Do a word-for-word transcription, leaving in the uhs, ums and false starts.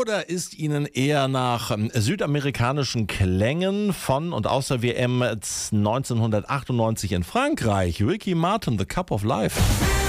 oder ist Ihnen eher nach ähm, südamerikanischen Klängen von und aus der W M neunzehnhundertachtundneunzig in Frankreich? Ricky Martin, The Cup of Life.